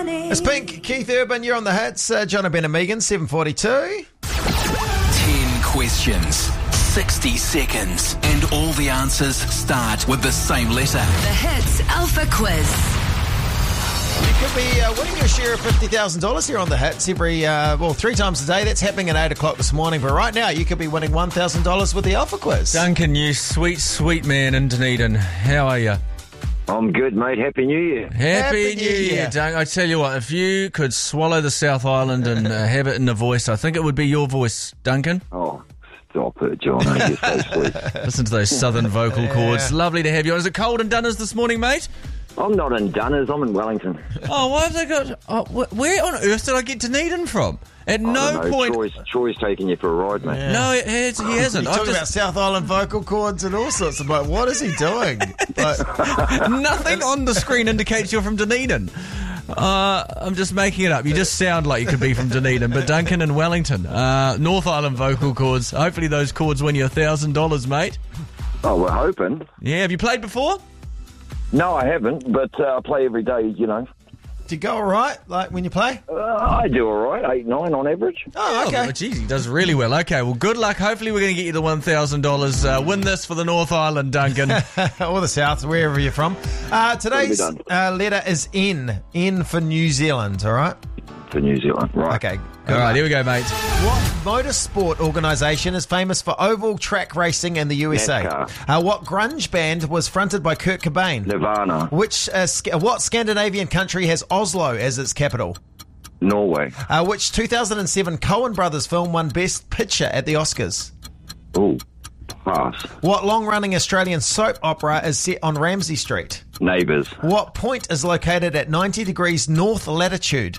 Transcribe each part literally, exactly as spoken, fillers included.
It's Pink, Keith Urban, you're on the hits. Uh, John Ben and Megan, seven forty-two. Ten questions, sixty seconds, and all the answers start with the same letter. The Hits Alpha Quiz. You could be uh, winning your share of fifty thousand dollars here on the hits every, uh, well, three times a day. That's happening at eight o'clock this morning. But right now, you could be winning one thousand dollars with the Alpha Quiz. Duncan, you sweet, sweet man in Dunedin. How are you? I'm good, mate. Happy New Year. Happy, Happy New New Year, Year. Duncan. I tell you what, if you could swallow the South Island and uh, have it in a voice, I think it would be your voice, Duncan. Oh, stop it, John. Oh, you're so sweet. Listen to those southern vocal cords. Lovely to have you on. Is it cold in Dunners this morning, mate? I'm not in Dunners. I'm in Wellington. Oh, why have they got... Oh, wh- where on earth did I get Dunedin from? At I no don't know. point... Troy's, Troy's taking you for a ride, mate. Yeah. No, it has, he hasn't. You're I've talking about just, South Island vocal cords and all sorts of, like, what is he doing? Like, nothing on the screen indicates you're from Dunedin. Uh, I'm just making it up. You just sound like you could be from Dunedin, but Duncan and Wellington. Uh, North Island vocal cords. Hopefully those cords win you one thousand dollars, mate. Oh, we're hoping. Yeah, have you played before? No, I haven't, but uh, I play every day, you know. do you go all right, like, when you play? Uh, I do all right, eight, nine on average. Oh, okay. Oh, geez, he does really well. Okay, well, good luck. Hopefully we're going to get you the one thousand dollars. Uh, win this for the North Island, Duncan. Or the South, wherever you're from. Uh, today's It'll be uh, letter is N. N for New Zealand, all right? For New Zealand, right. Okay. All right, here we go, mate. What motorsport organisation is famous for oval track racing in the U S A? NASCAR. Uh, what grunge band was fronted by Kurt Cobain? Nirvana, Which uh, sc- what Scandinavian country has Oslo as its capital? Norway. Uh, which two thousand seven Coen Brothers film won Best Picture at the Oscars? Ooh, pass. What long-running Australian soap opera is set on Ramsay Street? Neighbours. What point is located at ninety degrees north latitude?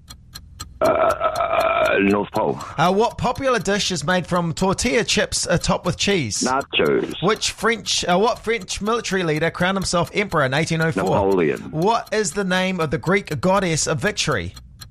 Uh, North Pole. Uh, what popular dish is made from tortilla chips uh, topped with cheese? Nachos. Which French, uh, what French military leader crowned himself emperor in eighteen oh four? Napoleon. What is the name of the Greek goddess of victory?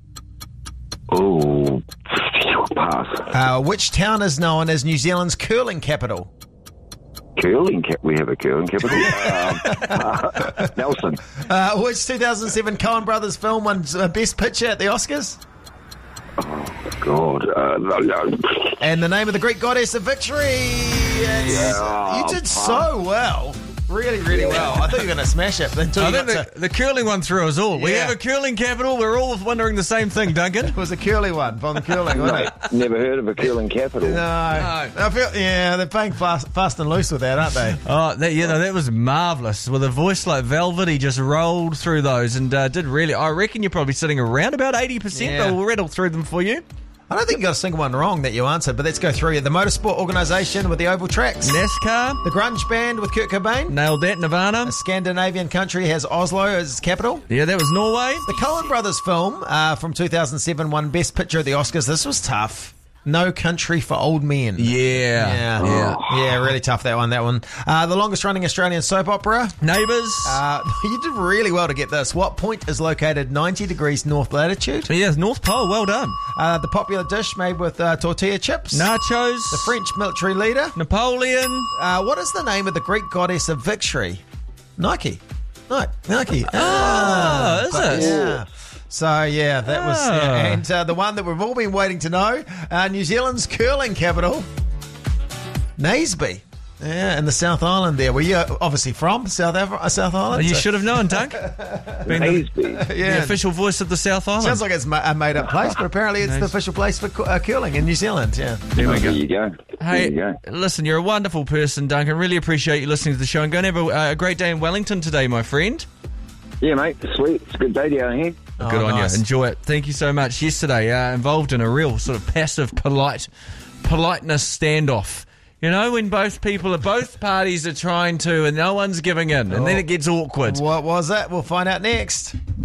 Ooh, pass. Uh, which town is known as New Zealand's curling capital? Curling cap. We have a curling capital. um, uh, Nelson. Uh, which two thousand seven Coen Brothers film won uh, Best Picture at the Oscars? Oh, God. Uh, no, no. And the name of the Greek goddess of victory. It's- Yeah, you did fuck. so well. Really, really well. I thought you were going to smash it. But until I you think got the, to, the curling one threw us all. We Yeah. have a curling capital. We're all wondering the same thing, Duncan. it was a curly one from the curling, wasn't it? Never heard of a curling capital. No. I feel, yeah, they're playing fast, fast and loose with that, aren't they? Oh, that, you know, that was marvellous. With a voice like velvet, he just rolled through those and uh, did really... I reckon you're probably sitting around about eighty percent, Yeah. but we'll rattle through them for you. I don't think you got a single one wrong that you answered, but let's go through it. The motorsport organisation with the oval tracks. NASCAR, The grunge band with Kurt Cobain. nailed that. Nirvana. A Scandinavian country has Oslo as its capital. Yeah, that was Norway. The Coen Brothers film uh, from two thousand seven won Best Picture at the Oscars. This was tough. No Country for Old Men. Yeah. Yeah, Yeah. yeah, really tough, that one, that one. Uh, the longest running Australian soap opera. Neighbours. Uh, you did really well to get this. What point is located ninety degrees north latitude? yeah, North Pole. Well done. Uh, the popular dish made with uh, tortilla chips. Nachos. The French military leader. Napoleon. Uh, what is the name of the Greek goddess of victory? Nike. No, Nike. Oh, is it? Yeah. So, yeah, that was... Ah. yeah. And uh, the one that we've all been waiting to know, uh, New Zealand's curling capital, Naseby. Yeah, in the South Island there. Were you obviously from South Af- uh, South Island? You So- should have known, Dunk. Being the, Naseby. the Yeah. official voice of the South Island. Sounds like it's ma- a made-up place, but apparently it's the Nice. official place for cu- uh, curling in New Zealand, yeah. There we There go. you go. Hey, There you go. listen, you're a wonderful person, Duncan. Really appreciate you listening to the show. And go and have a, uh, a great day in Wellington today, my friend. Yeah, mate. Sweet. It's a good day down here. Oh, Good on nice. you. Enjoy it. Thank you so much. Yesterday, uh, involved in a real sort of passive, polite, politeness standoff. You know, when both people, are, both parties are trying to, and no one's giving in, and then it gets awkward. What was that? We'll find out next.